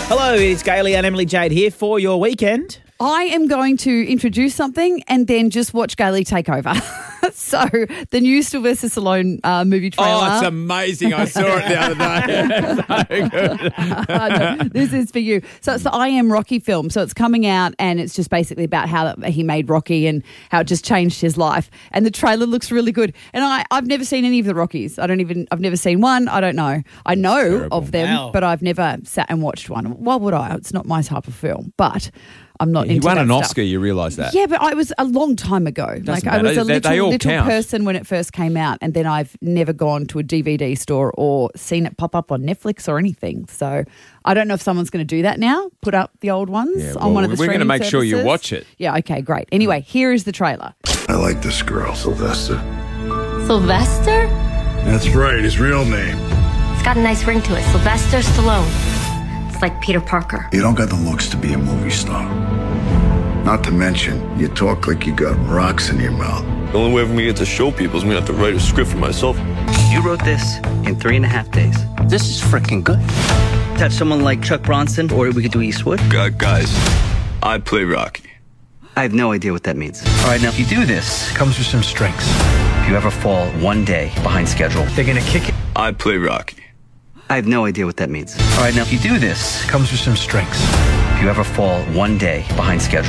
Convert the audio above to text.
Hello, it's Gailey and Emily Jade here for your weekend. I am going to introduce something and then just watch Gailey take over. So, the new Sylvester Stallone movie trailer. Oh, it's amazing. I saw it the other day. So good. This is for you. So, it's the I Am Rocky film. So, it's coming out and it's just basically about how he made Rocky and how it just changed his life. And the trailer looks really good. And I've never seen any of the Rockies. I've never seen one. I don't know. I know of them, but I've never sat and watched one. Why would I? It's not my type of film. But I'm not into He won that an stuff. Oscar, you realise that? Yeah, but I was a long time ago. I was a little person when it first came out, and then I've never gone to a DVD store or seen it pop up on Netflix or anything. So I don't know if someone's going to do that now, put up the old ones on one of the we're going to make sure you services. watch it. Yeah, okay, great. Anyway, here is the trailer. I like this girl, Sylvester. Sylvester? That's right, his real name. It's got a nice ring to it. Sylvester Stallone. It's like Peter Parker. You don't got the looks to be a movie star. Not to mention, you talk like you got rocks in your mouth. The only way for me to get to show people is me to have to write a script for myself. You wrote this in 3.5 days. This is freaking good. Touch someone like Chuck Bronson, or we could do Eastwood. Guys, I play Rocky. I have no idea what that means. All right, now, if you do this, Comes with some strengths. if you ever fall one day behind schedule, They're going to kick it. I play Rocky. I have no idea what that means. All right, now, if you do this, Comes with some strengths. if you ever fall one day behind schedule,